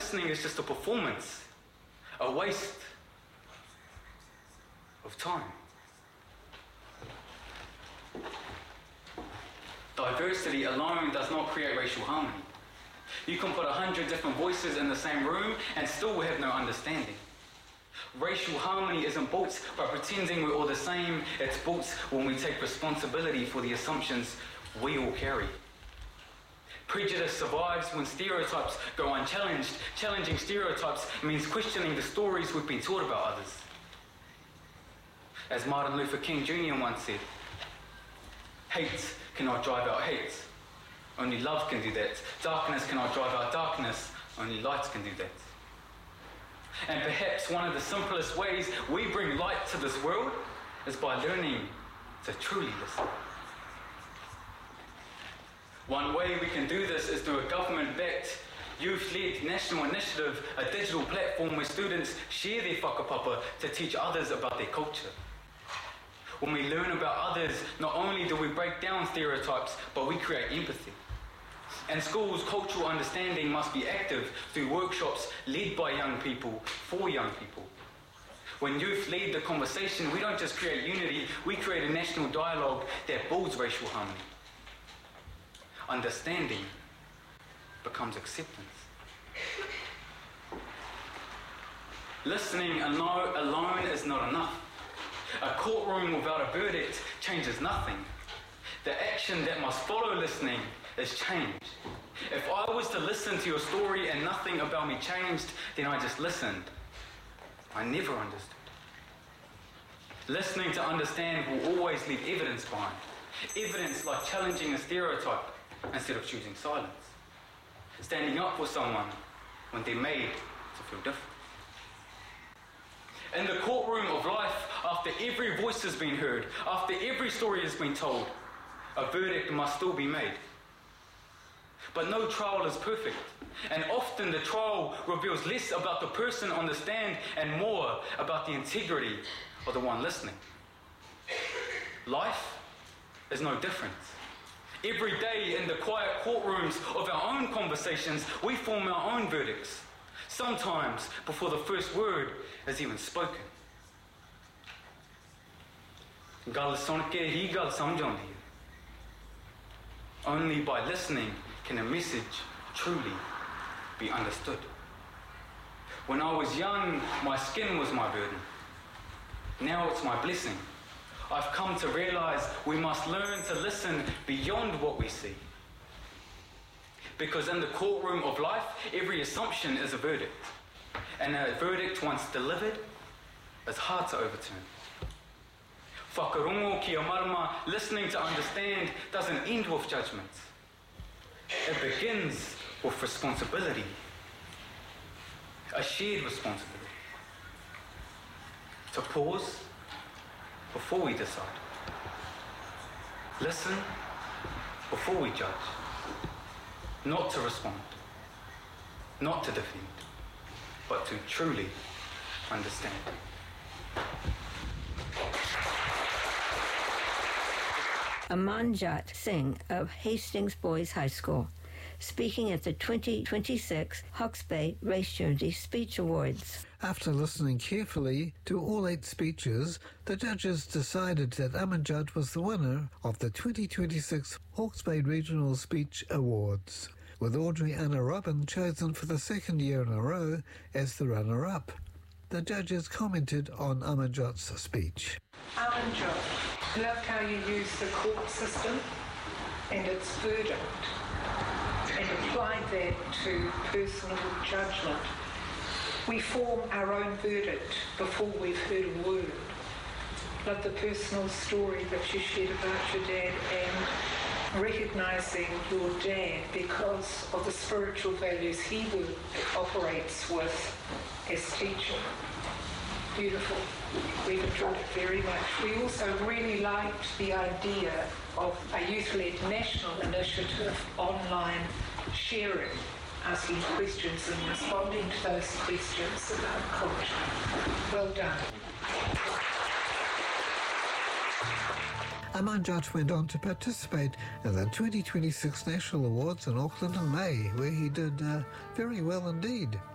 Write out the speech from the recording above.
listening is just a performance, a waste of time. Diversity alone does not create racial harmony. You can put 100 different voices in the same room and still have no understanding. Racial harmony isn't built by pretending we're all the same. It's built when we take responsibility for the assumptions we all carry. Prejudice survives when stereotypes go unchallenged. Challenging stereotypes means questioning the stories we've been taught about others. As Martin Luther King Jr. once said, hate cannot drive out hate. Only love can do that. Darkness cannot drive out darkness. Only light can do that. And perhaps one of the simplest ways we bring light to this world is by learning to truly listen. One way we can do this is through a government-backed, youth-led national initiative, a digital platform where students share their whakapapa to teach others about their culture. When we learn about others, not only do we break down stereotypes, but we create empathy. In schools, cultural understanding must be active through workshops led by young people, for young people. When youth lead the conversation, we don't just create unity, we create a national dialogue that builds racial harmony. Understanding becomes acceptance. Listening alone is not enough. A courtroom without a verdict changes nothing. The action that must follow listening is change. If I was to listen to your story and nothing about me changed, then I just listened. I never understood. Listening to understand will always leave evidence behind. Evidence like challenging a stereotype instead of choosing silence. Standing up for someone when they're made to feel different. In the courtroom of life, after every voice has been heard, after every story has been told, a verdict must still be made. But no trial is perfect, and often the trial reveals less about the person on the stand and more about the integrity of the one listening. Life is no different. Every day in the quiet courtrooms of our own conversations, we form our own verdicts, sometimes before the first word is even spoken. Gal sun ke hi gal samjh aunਦੀ hai. Only by listening can a message truly be understood. When I was young, my skin was my burden. Now it's my blessing. I've come to realize we must learn to listen beyond what we see. Because in the courtroom of life, every assumption is a verdict. And a verdict once delivered is hard to overturn. Whakarongo ki a marama, listening to understand, doesn't end with judgment. It begins with responsibility. A shared responsibility. To pause before we decide. Listen before we judge. Not to respond. Not to defend. But to truly understand. Amanjot Singh of Hastings Boys High School, speaking at the 2026 Hawke's Bay Race Unity Speech Awards. After listening carefully to all 8 speeches, the judges decided that Amanjot was the winner of the 2026 Hawke's Bay Regional Speech Awards, with Audrey Anna Robin chosen for the second year in a row as the runner-up. The judges commented on Amanjot's speech. Amanjot, I loved how you used the court system and its verdict and applied that to personal judgment. We form our own verdict before we've heard a word. Love the personal story that you shared about your dad and recognising your dad because of the spiritual values he operates with as teacher. Beautiful. We've enjoyed it very much. We also really liked the idea of a youth-led national initiative, online sharing, asking questions and responding to those questions about culture. Well done. Amanjot went on to participate in the 2026 National Awards in Auckland in May, where he did very well indeed.